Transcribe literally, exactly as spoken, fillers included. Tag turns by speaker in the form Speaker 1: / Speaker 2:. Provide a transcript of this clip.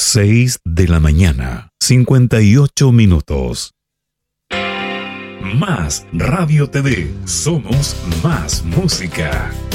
Speaker 1: seis de la mañana, cincuenta y ocho minutos. Más Radio T V. Somos más música.